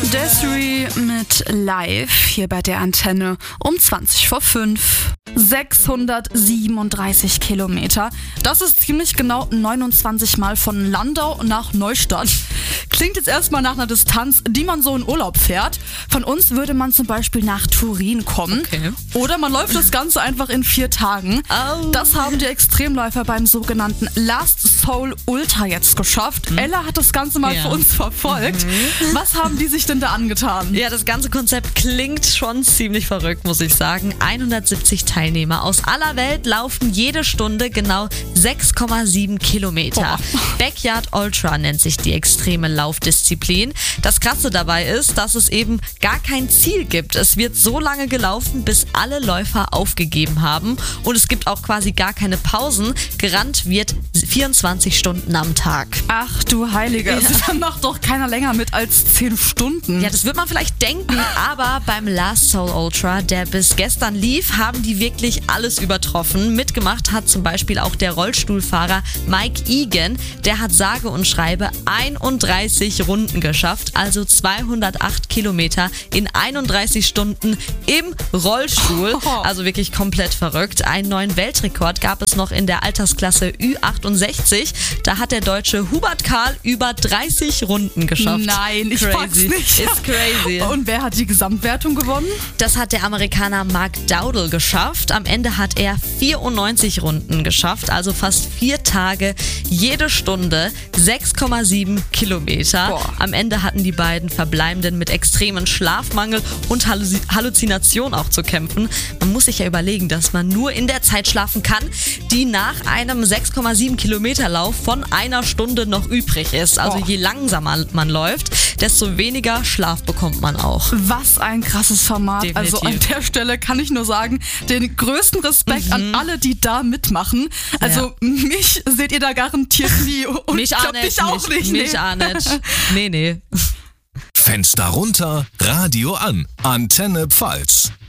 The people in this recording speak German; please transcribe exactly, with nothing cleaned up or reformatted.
Desiree mit Live hier bei der Antenne um zwanzig vor fünf. sechshundertsiebenunddreißig Kilometer. Das ist ziemlich genau neunundzwanzig Mal von Landau nach Neustadt. Klingt jetzt erstmal nach einer Distanz, die man so in Urlaub fährt. Von uns würde man zum Beispiel nach Turin kommen. Okay. Oder man läuft das Ganze einfach in vier Tagen. Oh. Das haben die Extremläufer beim sogenannten Last Soul Ultra jetzt geschafft. Hm. Ella hat das Ganze mal Ja. für uns verfolgt. Mhm. Was haben die sich denn da angetan? Ja, das ganze Konzept klingt schon ziemlich verrückt, muss ich sagen. hundertsiebzig Teilnehmer aus aller Welt laufen jede Stunde genau sechs Komma sieben Kilometer. Boah. Backyard Ultra nennt sich die extreme Laufdisziplin. Das Krasse dabei ist, dass es eben gar kein Ziel gibt. Es wird so lange gelaufen, bis alle Läufer aufgegeben haben. Und es gibt auch quasi gar keine Pausen. Gerannt wird vierundzwanzig Stunden am Tag. Ach du Heilige, Ja. also dann macht doch keiner länger mit als zehn Stunden. Ja, das wird man vielleicht denken, aber beim Last Soul Ultra, der bis gestern lief, haben die wirklich alles übertroffen. Mitgemacht hat zum Beispiel auch der Rollstuhlfahrer Mike Egan. Der hat sage und schreibe einunddreißig Runden geschafft, also zweihundertacht Kilometer in einunddreißig Stunden im Rollstuhl. Also wirklich komplett verrückt. Einen neuen Weltrekord gab es noch in der Altersklasse Ü achtundsechzig. Da hat der Deutsche Hubert Karl über dreißig Runden geschafft. Nein, ich pack's Crazy. nicht. Ist crazy. Und wer hat die Gesamtwertung gewonnen? Das hat der Amerikaner Mark Dowdle geschafft. Am Ende hat er vierundneunzig Runden geschafft, also fast vier Tage, jede Stunde sechs Komma sieben Kilometer. Boah. Am Ende hatten die beiden Verbleibenden mit extremen Schlafmangel und Halluzi- Halluzination auch zu kämpfen. Man muss sich ja überlegen, dass man nur in der Zeit schlafen kann, die nach einem sechs Komma sieben Kilometer Lauf von einer Stunde noch übrig ist. Also Boah. je langsamer man läuft, desto weniger Schlaf bekommt man auch. Was ein krasses Format. Definitiv. Also an der Stelle kann ich nur sagen, den größten Respekt Mhm. an alle, die da mitmachen. Also mich seht ihr da garantiert nie. Und Mich ich auch glaub, nicht. dich auch mich, nicht. Mich nee. auch nicht. Nee, nee. Fenster runter, Radio an. Antenne Pfalz.